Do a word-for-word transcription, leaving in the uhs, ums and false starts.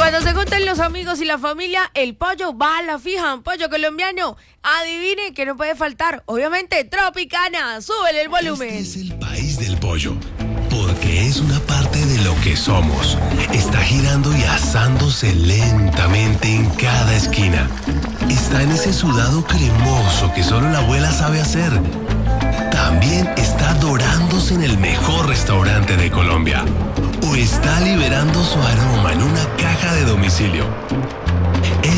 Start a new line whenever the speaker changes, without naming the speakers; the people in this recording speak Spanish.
Cuando se juntan los amigos y la familia, el pollo va a la fija. Un pollo colombiano. Adivine que no puede faltar. Obviamente, Tropicana. Súbele el volumen.
Este es el país del pollo. Porque es una parte de lo que somos. Está girando y asándose lentamente en cada esquina. Está en ese sudado cremoso que solo la abuela sabe hacer. También está dorándose en el mejor restaurante de Colombia. O está liberando su aroma en una caja de domicilio.